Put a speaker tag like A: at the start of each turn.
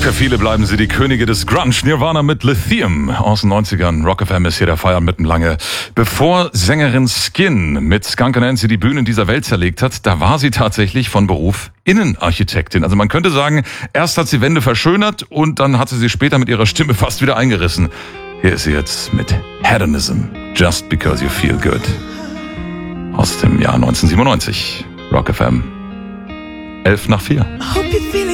A: Für viele bleiben sie die Könige des Grunge. Nirvana mit Lithium aus den 90ern. Rock FM ist hier der Feiern mitten lange. Bevor Sängerin Skin mit Skunk Anansie die Bühnen dieser Welt zerlegt hat, da war sie tatsächlich von Beruf Innenarchitektin. Also man könnte sagen, erst hat sie Wände verschönert und dann hat sie später mit ihrer Stimme fast wieder eingerissen. Hier ist sie jetzt mit Hedonism, Just Because You Feel Good. Aus dem Jahr 1997. Rock FM. 4:11.